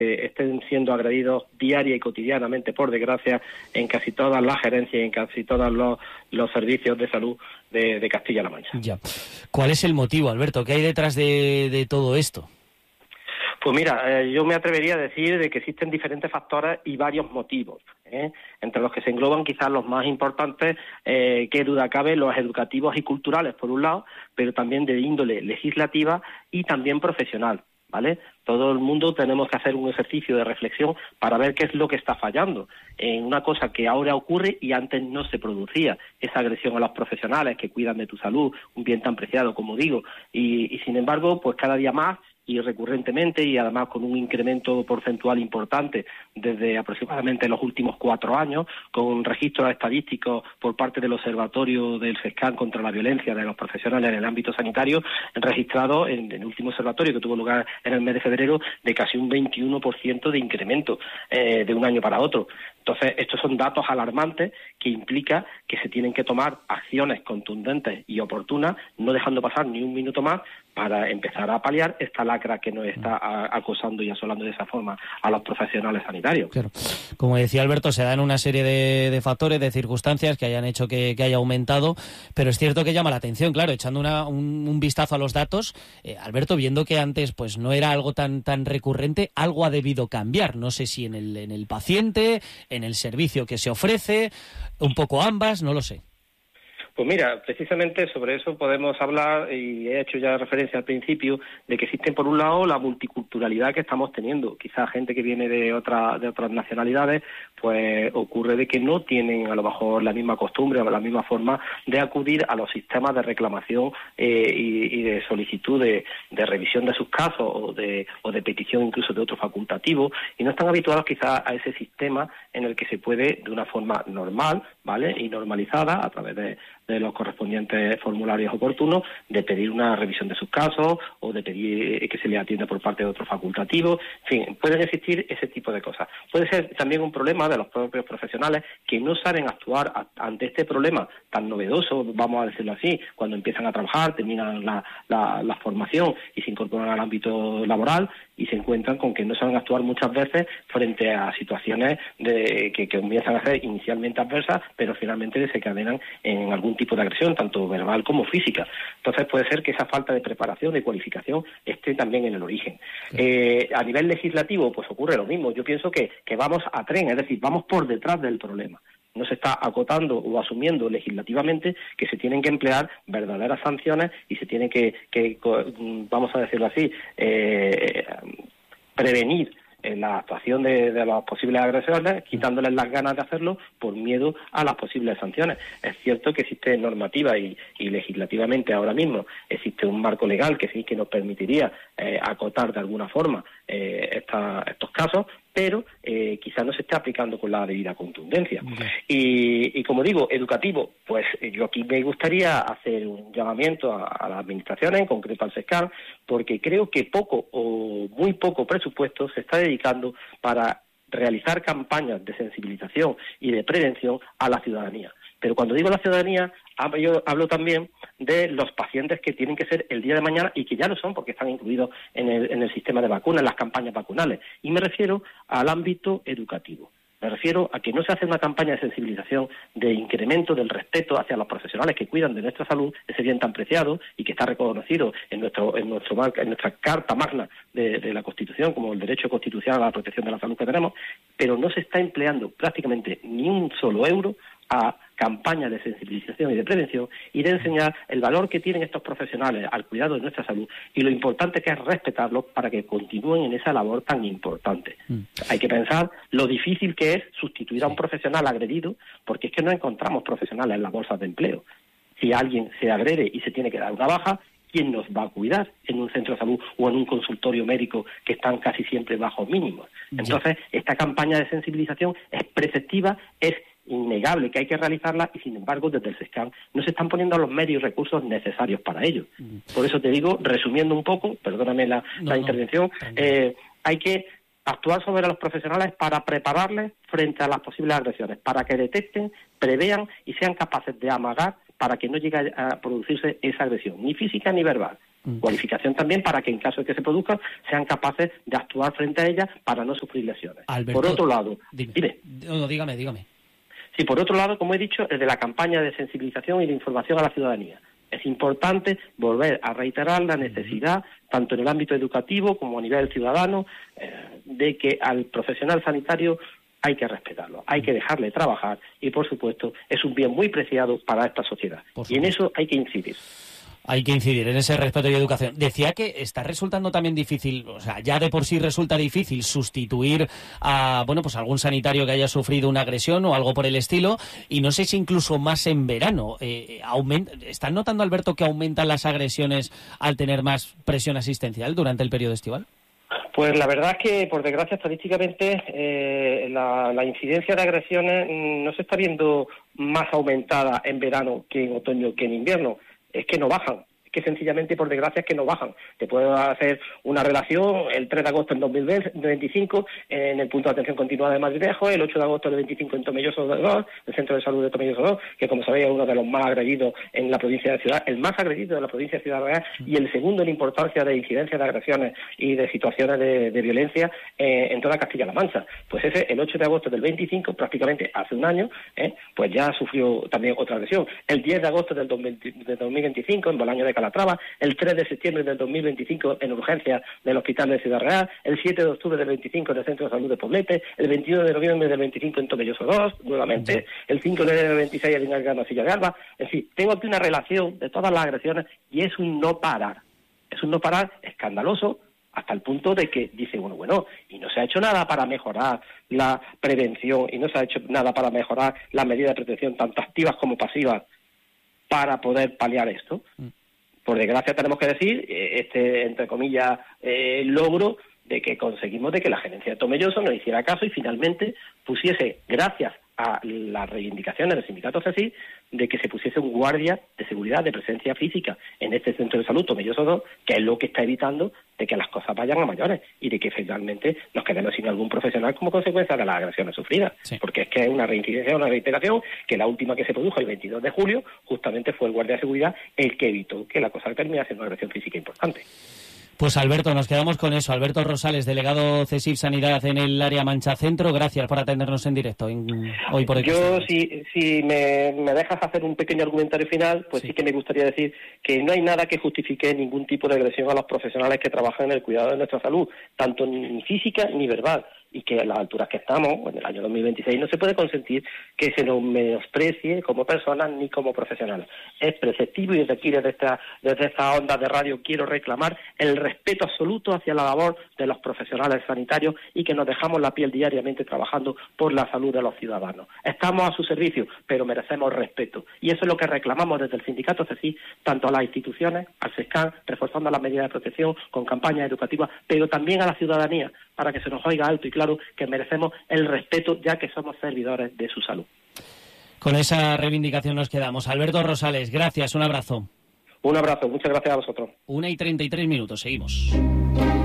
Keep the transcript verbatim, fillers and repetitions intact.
eh, estén siendo agredidos diaria y cotidianamente, por desgracia, en casi todas las gerencias y en casi todos los, los servicios de salud de, de Castilla-La Mancha. Ya. ¿Cuál es el motivo, Alberto? ¿Qué hay detrás de, de todo esto? Pues mira, eh, yo me atrevería a decir de que existen diferentes factores y varios motivos, ¿eh? entre los que se engloban quizás los más importantes, eh, qué duda cabe, los educativos y culturales por un lado, pero también de índole legislativa y también profesional, ¿vale? Todo el mundo tenemos que hacer un ejercicio de reflexión para ver qué es lo que está fallando en una cosa que ahora ocurre y antes no se producía, esa agresión a los profesionales que cuidan de tu salud, un bien tan preciado como digo, y, y sin embargo, pues cada día más y recurrentemente, y además con un incremento porcentual importante desde aproximadamente los últimos cuatro años, con registros estadísticos por parte del Observatorio del SESCAN contra la violencia de los profesionales en el ámbito sanitario, registrado en, en el último observatorio que tuvo lugar en el mes de febrero de casi un veintiuno por ciento de incremento eh, de un año para otro. Entonces, estos son datos alarmantes que implica que se tienen que tomar acciones contundentes y oportunas, no dejando pasar ni un minuto más para empezar a paliar esta lacra que nos está acosando y asolando de esa forma a los profesionales sanitarios. Claro. Como decía Alberto, se dan una serie de, de factores, de circunstancias que hayan hecho que, que haya aumentado, pero es cierto que llama la atención, claro, echando una, un, un vistazo a los datos, eh, Alberto, viendo que antes pues no era algo tan tan recurrente, algo ha debido cambiar, no sé si en el, en el paciente, en el servicio que se ofrece, un poco ambas, no lo sé. Pues mira, precisamente sobre eso podemos hablar, y he hecho ya referencia al principio, de que existe por un lado la multiculturalidad que estamos teniendo. Quizá gente que viene de, otra, de otras nacionalidades, pues ocurre de que no tienen a lo mejor la misma costumbre o la misma forma de acudir a los sistemas de reclamación eh, y, y de solicitud de, de revisión de sus casos o de, o de petición incluso de otro facultativo, y no están habituados quizá a ese sistema en el que se puede, de una forma normal, ¿vale?, y normalizada, a través de de los correspondientes formularios oportunos, de pedir una revisión de sus casos o de pedir que se le atienda por parte de otro facultativo. En fin, pueden existir ese tipo de cosas. Puede ser también un problema de los propios profesionales que no saben actuar a, ante este problema tan novedoso, vamos a decirlo así, cuando empiezan a trabajar, terminan la, la, la formación y se incorporan al ámbito laboral y se encuentran con que no saben actuar muchas veces frente a situaciones de, que, que comienzan a ser inicialmente adversas, pero finalmente desencadenan en algún tipo de agresión, tanto verbal como física. Entonces puede ser que esa falta de preparación, de cualificación, esté también en el origen. Sí. Eh, a nivel legislativo, pues ocurre lo mismo. Yo pienso que, que vamos a tren, es decir, vamos por detrás del problema. No se está acotando o asumiendo legislativamente que se tienen que emplear verdaderas sanciones y se tiene que, que vamos a decirlo así, eh, prevenir en la actuación de, de los posibles agresores, quitándoles las ganas de hacerlo por miedo a las posibles sanciones. Es cierto que existe normativa y, y legislativamente ahora mismo existe un marco legal que sí que nos permitiría eh, acotar de alguna forma eh, esta, estos casos, pero eh, quizás no se esté aplicando con la debida contundencia. Okay. Y, y como digo, educativo, pues yo aquí me gustaría hacer un llamamiento a, a las administraciones, en concreto al SESCAN, porque creo que poco o muy poco presupuesto se está dedicando para realizar campañas de sensibilización y de prevención a la ciudadanía. Pero cuando digo la ciudadanía, yo hablo también de los pacientes que tienen que ser el día de mañana y que ya lo son porque están incluidos en el, en el sistema de vacunas, en las campañas vacunales. Y me refiero al ámbito educativo. Me refiero a que no se hace una campaña de sensibilización de incremento del respeto hacia los profesionales que cuidan de nuestra salud, ese bien tan preciado y que está reconocido en nuestro en nuestro en nuestra Carta Magna de, de la Constitución como el derecho constitucional a la protección de la salud que tenemos, pero no se está empleando prácticamente ni un solo euro a campañas de sensibilización y de prevención y de enseñar el valor que tienen estos profesionales al cuidado de nuestra salud y lo importante que es respetarlos para que continúen en esa labor tan importante. Mm. Hay que pensar lo difícil que es sustituir a un profesional agredido, porque es que no encontramos profesionales en las bolsas de empleo. Si alguien se agrede y se tiene que dar una baja, ¿quién nos va a cuidar en un centro de salud o en un consultorio médico que están casi siempre bajos mínimos? Entonces, esta campaña de sensibilización es preceptiva, es innegable que hay que realizarla y sin embargo desde el SESCAN no se están poniendo los medios y recursos necesarios para ello. Por eso te digo, resumiendo un poco, perdóname la, no, la intervención, no, eh, hay que actuar sobre los profesionales para prepararles frente a las posibles agresiones, para que detecten, prevean y sean capaces de amagar para que no llegue a producirse esa agresión, ni física ni verbal, Mm. Cualificación también para que en caso de que se produzcan sean capaces de actuar frente a ellas para no sufrir lesiones. Alberto, por otro lado, dime. dime. No, dígame, dígame. Sí, por otro lado, como he dicho, el de la campaña de sensibilización y de información a la ciudadanía. Es importante volver a reiterar la necesidad, tanto en el ámbito educativo como a nivel ciudadano, eh, de que al profesional sanitario hay que respetarlo, hay que dejarle trabajar y, por supuesto, es un bien muy preciado para esta sociedad. Y en eso hay que incidir. Hay que incidir en ese respeto y educación. Decía que está resultando también difícil, o sea, ya de por sí resulta difícil sustituir a, bueno, pues algún sanitario que haya sufrido una agresión o algo por el estilo, y no sé si incluso más en verano. Eh, aumenta, ¿Están notando, Alberto, que aumentan las agresiones al tener más presión asistencial durante el periodo estival? Pues la verdad es que, por desgracia, estadísticamente eh, la, la incidencia de agresiones no se está viendo más aumentada en verano que en otoño que en invierno. Es que no bajan, es que sencillamente, por desgracia, es que no bajan. Te puedo hacer una relación: el tres de agosto del dos mil veinticinco en el punto de atención continuada de Madrilejo, el ocho de agosto del veinticinco en Tomelloso dos, el Centro de Salud de Tomelloso dos, que como sabéis es uno de los más agredidos en la provincia de Ciudad, el más agredido de la provincia de Ciudad Real, y el segundo en importancia de incidencia de agresiones y de situaciones de, de violencia eh, en toda Castilla-La Mancha. Pues ese, el ocho de agosto del veinticinco, prácticamente hace un año, eh, pues ya sufrió también otra agresión. El diez de agosto del dos mil veinticinco, en Bolaño de Calatrava, el tres de septiembre del dos mil veinticinco en urgencias del Hospital de Ciudad Real, el siete de octubre del veinticinco en el Centro de Salud de Poblete, el veintiuno de noviembre del veinticinco en Tomelloso dos, nuevamente, el cinco de enero del veintiséis en Ingalgano, Silla de Alba. En fin, tengo aquí una relación de todas las agresiones y es un no parar. Es un no parar escandaloso, hasta el punto de que dice uno, bueno, y no se ha hecho nada para mejorar la prevención, y no se ha hecho nada para mejorar las medidas de protección, tanto activas como pasivas, para poder paliar esto. Mm. Por desgracia tenemos que decir, este, entre comillas, eh, logro de que conseguimos de que la gerencia de Tomelloso nos hiciera caso y finalmente pusiese, gracias a las reivindicaciones del sindicato CESIF, de que se pusiese un guardia de seguridad, de presencia física en este centro de salud Tomelloso dos, que es lo que está evitando de que las cosas vayan a mayores y de que finalmente nos quedemos sin algún profesional como consecuencia de las agresiones sufridas. Sí. Porque es que es una reincidencia, una reiteración, que la última que se produjo el veintidós de julio justamente fue el guardia de seguridad el que evitó que la cosa terminase en una agresión física importante. Pues Alberto, nos quedamos con eso. Alberto Rosales, delegado CESIF Sanidad en el área Mancha Centro, gracias por atendernos en directo en, hoy por el Yo, si, si me, me dejas hacer un pequeño argumentario final, pues sí. sí que me gustaría decir que no hay nada que justifique ningún tipo de agresión a los profesionales que trabajan en el cuidado de nuestra salud, tanto ni física ni verbal, y que a las alturas que estamos, en el año dos mil veintiséis, no se puede consentir que se nos menosprecie como personas ni como profesionales. Es preceptivo, y desde aquí, desde esta, desde esta onda de radio, quiero reclamar el respeto absoluto hacia la labor de los profesionales sanitarios y que nos dejamos la piel diariamente trabajando por la salud de los ciudadanos. Estamos a su servicio, pero merecemos respeto. Y eso es lo que reclamamos desde el sindicato CESIF, tanto a las instituciones, al SESCAN, reforzando las medidas de protección con campañas educativas, pero también a la ciudadanía, para que se nos oiga alto y claro que merecemos el respeto, ya que somos servidores de su salud. Con esa reivindicación nos quedamos. Alberto Rosales, gracias, un abrazo. Un abrazo, muchas gracias a vosotros. Una y treinta y tres minutos, seguimos.